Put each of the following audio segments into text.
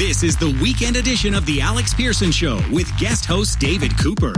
This is the weekend edition of The Alex Pearson Show with guest host David Cooper.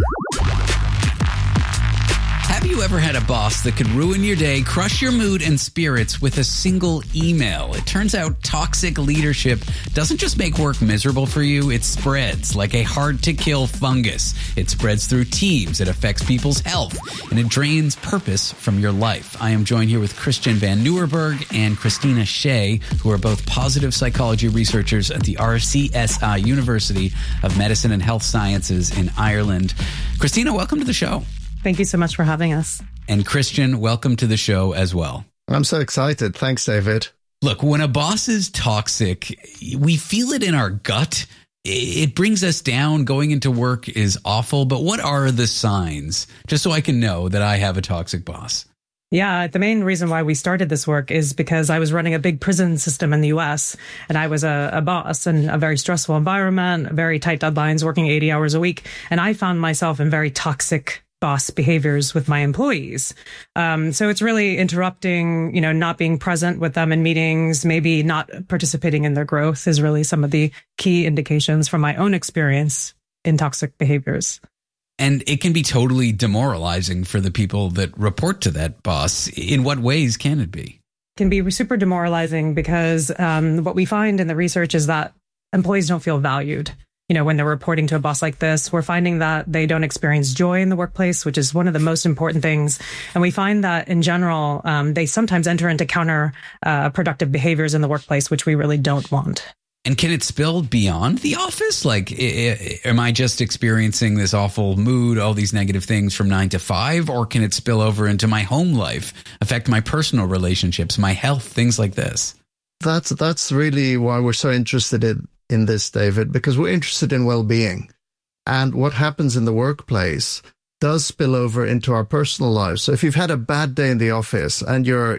Have you ever had a boss that could ruin your day, crush your mood and spirits with a single email? It turns out toxic leadership doesn't just make work miserable for you, it spreads like a hard-to-kill fungus. It spreads through teams, it affects people's health, and it drains purpose from your life. I am joined here with Christian Van Nieuwerburgh and Christina Shea, who are both positive psychology researchers at the RCSI University of Medicine and Health Sciences in Ireland. Christina, welcome to the show. Thank you so much for having us. And Christian, welcome to the show as well. I'm so excited. Thanks, David. Look, when a boss is toxic, we feel it in our gut. It brings us down. Going into work is awful. But what are the signs? Just so I can know that I have a toxic boss. Yeah, the main reason why we started this work is because I was running a big prison system in the U.S. and I was a boss in a very stressful environment, very tight deadlines, working 80 hours a week. And I found myself in very toxic boss behaviors with my employees. So it's really interrupting, not being present with them in meetings, maybe not participating in their growth is really some of the key indications from my own experience in toxic behaviors. And it can be totally demoralizing for the people that report to that boss. In what ways can it be? It can be super demoralizing because what we find in the research is that employees don't feel valued. When they're reporting to a boss like this, we're finding that they don't experience joy in the workplace, which is one of the most important things. And we find that in general, they sometimes enter into counterproductive behaviors in the workplace, which we really don't want. And can it spill beyond the office? Like, am I just experiencing this awful mood, all these negative things from 9 to 5? Or can it spill over into my home life, affect my personal relationships, my health, things like this? That's really why we're so interested in this, David, because we're interested in well-being. And what happens in the workplace does spill over into our personal lives. So if you've had a bad day in the office and your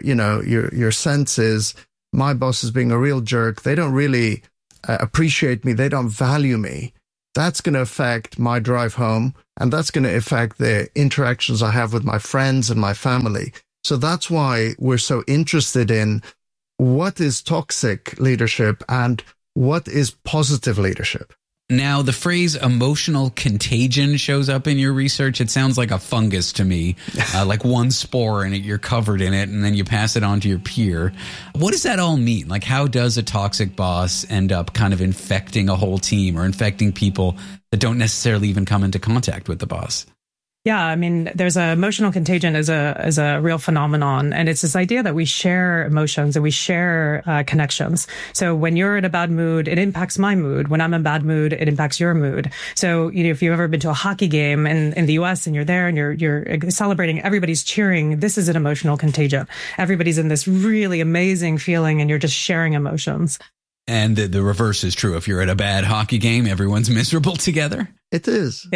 sense is, my boss is being a real jerk, they don't really appreciate me, they don't value me, that's going to affect my drive home, and that's going to affect the interactions I have with my friends and my family. So that's why we're so interested in what is toxic leadership and what is positive leadership. Now, the phrase emotional contagion shows up in your research. It sounds like a fungus to me, like one spore in it, you're covered in it, and then you pass it on to your peer. What does that all mean? Like, how does a toxic boss end up kind of infecting a whole team or infecting people that don't necessarily even come into contact with the boss? Yeah, I mean, there's a emotional contagion as a real phenomenon. And it's this idea that we share emotions and we share connections. So when you're in a bad mood, it impacts my mood. When I'm in a bad mood, it impacts your mood. So, if you've ever been to a hockey game in the US and you're there and you're celebrating, everybody's cheering, this is an emotional contagion. Everybody's in this really amazing feeling and you're just sharing emotions. And the reverse is true. If you're at a bad hockey game, everyone's miserable together. It is.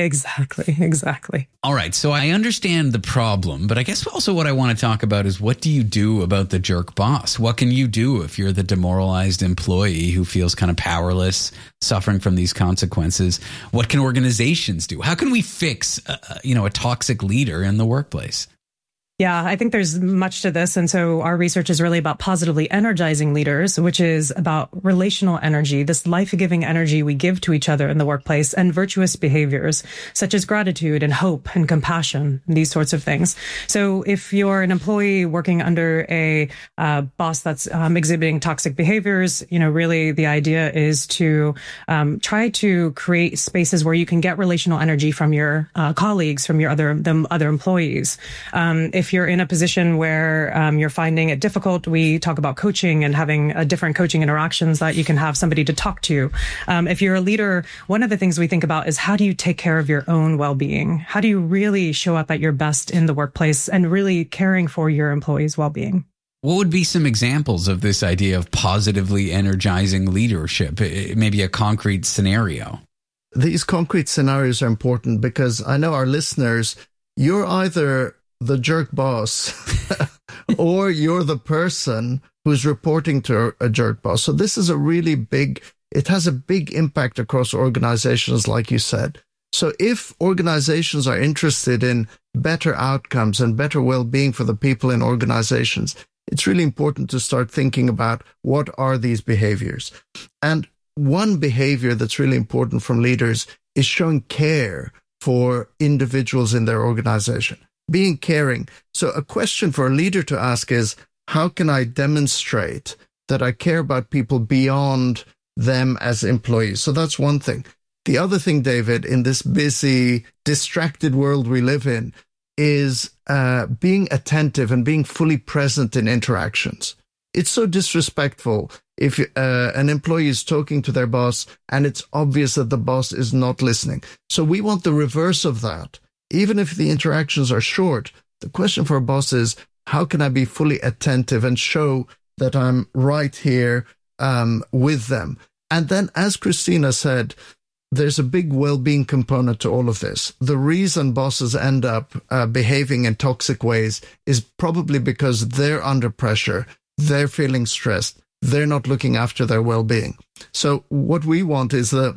Exactly. All right. So I understand the problem, but I guess also what I want to talk about is what do you do about the jerk boss? What can you do if you're the demoralized employee who feels kind of powerless, suffering from these consequences? What can organizations do? How can we fix, a toxic leader in the workplace? Yeah, I think there's much to this. And so our research is really about positively energizing leaders, which is about relational energy, this life-giving energy we give to each other in the workplace, and virtuous behaviors such as gratitude and hope and compassion, and these sorts of things. So if you're an employee working under a boss that's exhibiting toxic behaviors, really the idea is to try to create spaces where you can get relational energy from your colleagues, from your other employees. If you're in a position where you're finding it difficult, we talk about coaching and having different coaching interactions that you can have somebody to talk to. If you're a leader, one of the things we think about is how do you take care of your own well-being? How do you really show up at your best in the workplace and really caring for your employees' well-being? What would be some examples of this idea of positively energizing leadership? Maybe a concrete scenario. These concrete scenarios are important because I know our listeners, you're either the jerk boss or you're the person who's reporting to a jerk boss. So this is it has a big impact across organizations, like you said. So if organizations are interested in better outcomes and better well-being for the people in organizations, it's really important to start thinking about what are these behaviors. And one behavior that's really important from leaders is showing care for individuals in their organization, being caring. So a question for a leader to ask is, how can I demonstrate that I care about people beyond them as employees? So that's one thing. The other thing, David, in this busy, distracted world we live in, is being attentive and being fully present in interactions. It's so disrespectful if an employee is talking to their boss and it's obvious that the boss is not listening. So we want the reverse of that. Even if the interactions are short, the question for a boss is, how can I be fully attentive and show that I'm right here with them? And then, as Christina said, there's a big well-being component to all of this. The reason bosses end up behaving in toxic ways is probably because they're under pressure, they're feeling stressed, they're not looking after their well-being. So what we want is the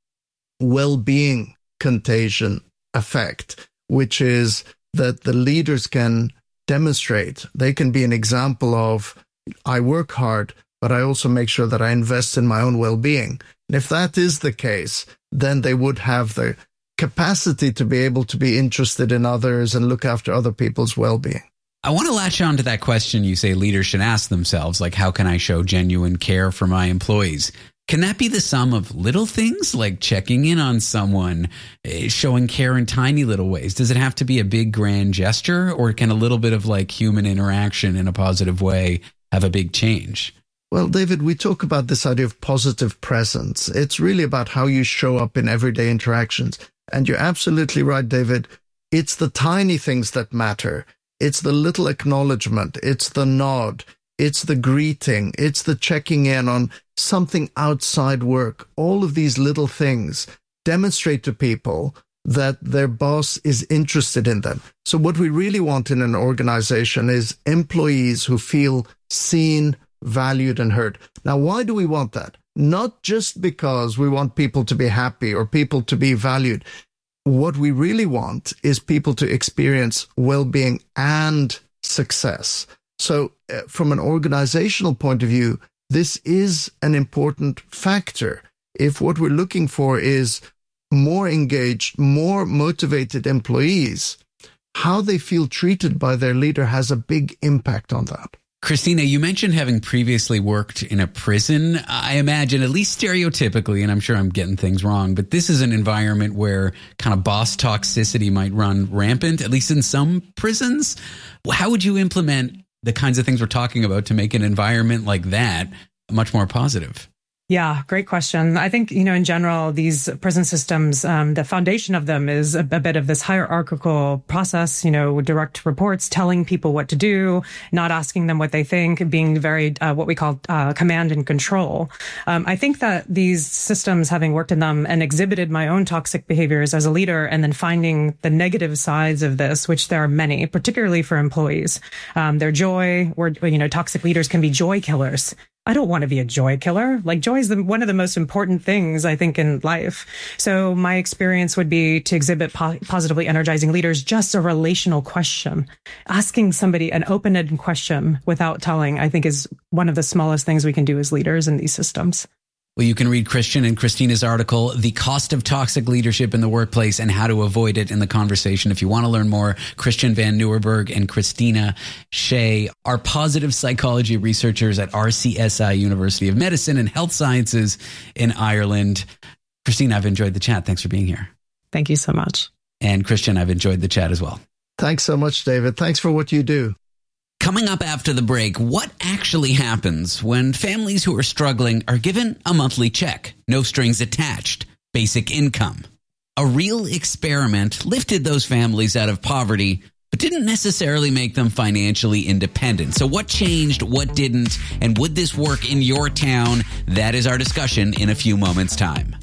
well-being contagion effect, which is that the leaders can demonstrate, they can be an example of, I work hard, but I also make sure that I invest in my own well-being. And if that is the case, then they would have the capacity to be able to be interested in others and look after other people's well-being. I want to latch on to that question you say leaders should ask themselves, like, how can I show genuine care for my employees? Can that be the sum of little things like checking in on someone, showing care in tiny little ways? Does it have to be a big grand gesture, or can a little bit of like human interaction in a positive way have a big change? Well, David, we talk about this idea of positive presence. It's really about how you show up in everyday interactions. And you're absolutely right, David. It's the tiny things that matter. It's the little acknowledgement. It's the nod. It's the greeting. It's the checking in on something outside work. All of these little things demonstrate to people that their boss is interested in them. So what we really want in an organization is employees who feel seen, valued, and heard. Now, why do we want that? Not just because we want people to be happy or people to be valued. What we really want is people to experience well-being and success. So from an organizational point of view, this is an important factor. If what we're looking for is more engaged, more motivated employees, how they feel treated by their leader has a big impact on that. Christina, you mentioned having previously worked in a prison. I imagine, at least stereotypically, and I'm sure I'm getting things wrong, but this is an environment where kind of boss toxicity might run rampant, at least in some prisons. How would you implement the kinds of things we're talking about to make an environment like that much more positive? Yeah, great question. I think, in general, these prison systems, the foundation of them is a bit of this hierarchical process, direct reports, telling people what to do, not asking them what they think, being very, what we call command and control. I think that these systems, having worked in them and exhibited my own toxic behaviors as a leader, and then finding the negative sides of this, which there are many, particularly for employees, their joy, or, toxic leaders can be joy killers. I don't want to be a joy killer. Like, joy is one of the most important things, I think, in life. So my experience would be to exhibit positively energizing leaders, just a relational question. Asking somebody an open-ended question without telling, I think, is one of the smallest things we can do as leaders in these systems. Well, you can read Christian and Christina's article, The Cost of Toxic Leadership in the Workplace and How to Avoid It, in the conversation. If you want to learn more, Christian Van Nieuwerburgh and Christina Shea are positive psychology researchers at RCSI University of Medicine and Health Sciences in Ireland. Christina, I've enjoyed the chat. Thanks for being here. Thank you so much. And Christian, I've enjoyed the chat as well. Thanks so much, David. Thanks for what you do. Coming up after the break, what actually happens when families who are struggling are given a monthly check, no strings attached, basic income? A real experiment lifted those families out of poverty, but didn't necessarily make them financially independent. So what changed, what didn't, and would this work in your town? That is our discussion in a few moments' time.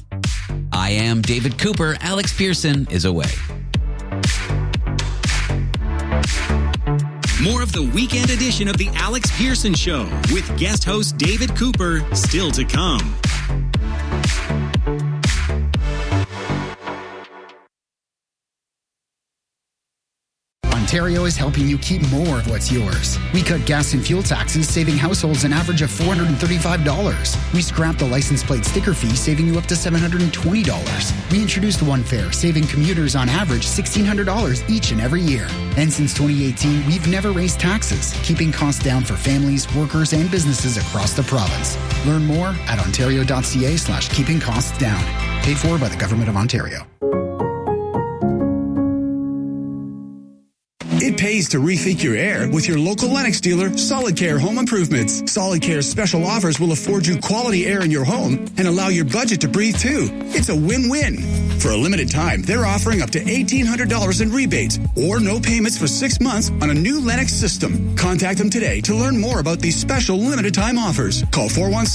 I am David Cooper. Alex Pearson is away. More of the weekend edition of The Alex Pearson Show with guest host David Cooper still to come. Ontario is helping you keep more of what's yours. We cut gas and fuel taxes, saving households an average of $435. We scrapped the license plate sticker fee, saving you up to $720. We introduced One Fare, saving commuters on average $1,600 each and every year. And since 2018, we've never raised taxes, keeping costs down for families, workers, and businesses across the province. Learn more at ontario.ca/keeping costs down. Paid for by the Government of Ontario. It pays to rethink your air with your local Lennox dealer, Solid Care Home Improvements. Solid Care's special offers will afford you quality air in your home and allow your budget to breathe too. It's a win-win. For a limited time, they're offering up to $1,800 in rebates or no payments for 6 months on a new Lennox system. Contact them today to learn more about these special limited time offers. Call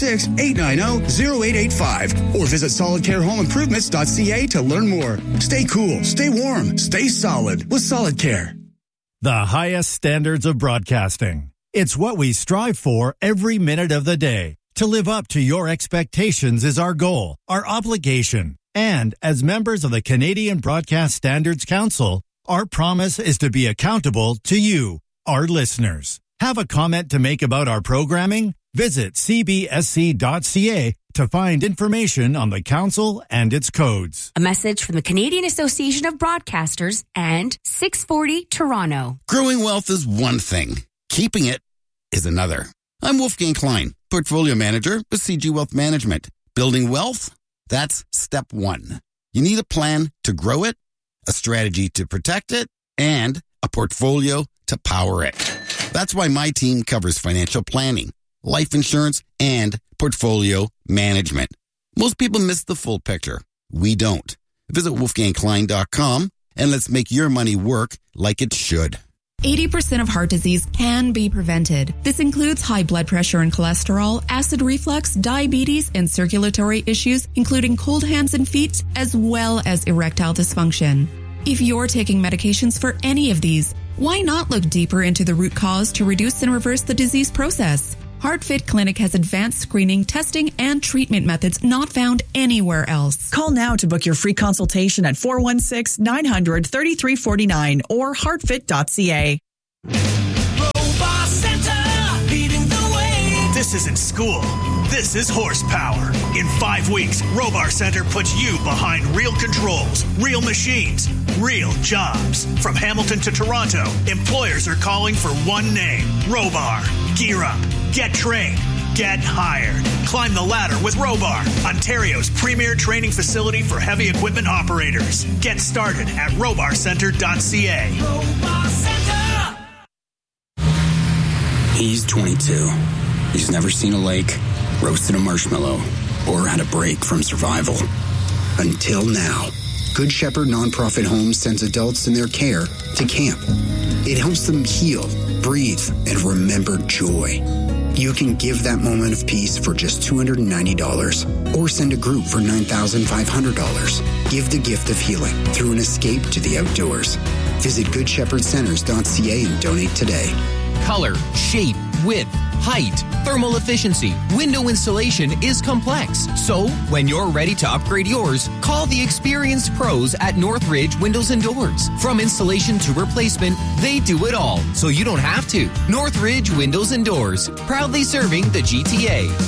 416-890-0885 or visit solidcarehomeimprovements.ca to learn more. Stay cool, stay warm, stay solid with Solid Care. The highest standards of broadcasting. It's what we strive for every minute of the day. To live up to your expectations is our goal, our obligation. And as members of the Canadian Broadcast Standards Council, our promise is to be accountable to you, our listeners. Have a comment to make about our programming? Visit cbsc.ca to find information on the council and its codes. A message from the Canadian Association of Broadcasters and 640 Toronto. Growing wealth is one thing. Keeping it is another. I'm Wolfgang Klein, Portfolio Manager with CG Wealth Management. Building wealth? That's step one. You need a plan to grow it, a strategy to protect it, and a portfolio to power it. That's why my team covers financial planning, life insurance, and portfolio management. Most people miss the full picture. We don't. Visit wolfgangklein.com and let's make your money work like it should. 80% of heart disease can be prevented. This includes high blood pressure and cholesterol, acid reflux, diabetes, and circulatory issues, including cold hands and feet, as well as erectile dysfunction. If you're taking medications for any of these, why not look deeper into the root cause to reduce and reverse the disease process? HeartFit Clinic has advanced screening, testing, and treatment methods not found anywhere else. Call now to book your free consultation at 416-900-3349 or heartfit.ca. Robot Center, leading the way. This isn't school. This is horsepower. In 5 weeks, Robar Center puts you behind real controls, real machines, real jobs. From Hamilton to Toronto, employers are calling for one name, Robar. Gear up, get trained, get hired. Climb the ladder with Robar, Ontario's premier training facility for heavy equipment operators. Get started at robarcenter.ca. Robar Center. He's 22. He's never seen a lake, roasted a marshmallow, or had a break from survival. Until now. Good Shepherd Nonprofit Home sends adults in their care to camp. It helps them heal, breathe, and remember joy. You can give that moment of peace for just $290 or send a group for $9,500. Give the gift of healing through an escape to the outdoors. Visit GoodShepherdCenters.ca and donate today. Color, shape, width, height, thermal efficiency, window installation is complex. So, when you're ready to upgrade yours, call the experienced pros at Northridge Windows and Doors. From installation to replacement, they do it all, so you don't have to. Northridge Windows and Doors, proudly serving the GTA.